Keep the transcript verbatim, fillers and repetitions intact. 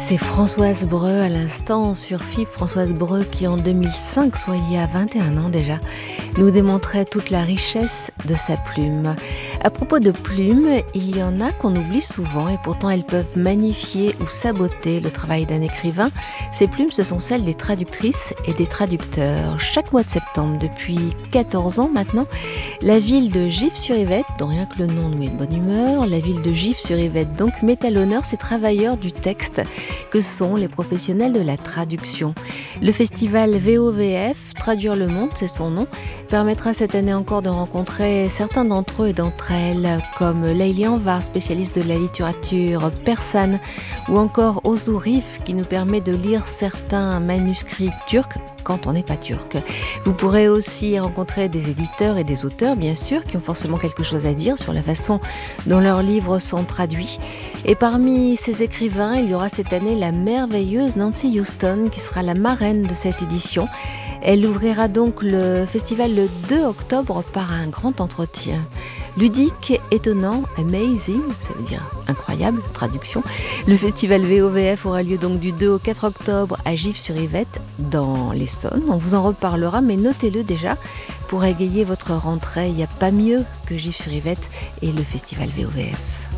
C'est Françoise Breu à l'instant sur F I P. Françoise Breu qui en deux mille cinq, soit il y a vingt et un ans déjà, nous démontrait toute la richesse de sa plume. À propos de plumes, il y en a qu'on oublie souvent et pourtant elles peuvent magnifier ou saboter le travail d'un écrivain. Ces plumes, ce sont celles des traductrices et des traducteurs. Chaque mois de septembre, depuis quatorze ans maintenant, la ville de Gif-sur-Yvette, dont rien que le nom nous met de bonne humeur, la ville de Gif-sur-Yvette donc met à l'honneur ces travailleurs du texte que sont les professionnels de la traduction. Le festival V O V F, Traduire le monde, c'est son nom, permettra cette année encore de rencontrer certains d'entre eux et d'entre elles, comme Layli Anvar, spécialiste de la littérature persane, ou encore Ozu Rif, qui nous permet de lire certains manuscrits turcs quand on n'est pas turc. Vous pourrez aussi rencontrer des éditeurs et des auteurs, bien sûr, qui ont forcément quelque chose à dire sur la façon dont leurs livres sont traduits. Et parmi ces écrivains, il y aura cette année la merveilleuse Nancy Houston, qui sera la marraine de cette édition. Elle ouvrira donc le festival le deux octobre par un grand entretien. Ludique, étonnant, amazing, ça veut dire incroyable, traduction. Le festival V O V F aura lieu donc du deux au quatre octobre à Gif-sur-Yvette, dans l'Essonne. On vous en reparlera, mais notez-le déjà, pour égayer votre rentrée. Il n'y a pas mieux que Gif-sur-Yvette et le festival V O V F.